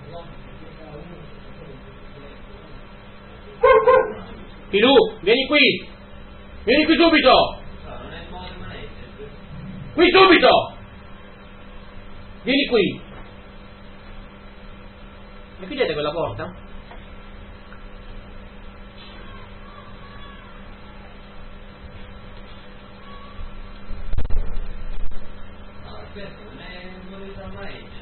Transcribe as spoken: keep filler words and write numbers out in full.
Filù, vieni qui! Vieni qui subito! Qui subito! Vieni qui! Mi chiudete quella porta? Aspetta, non è moneta maestra.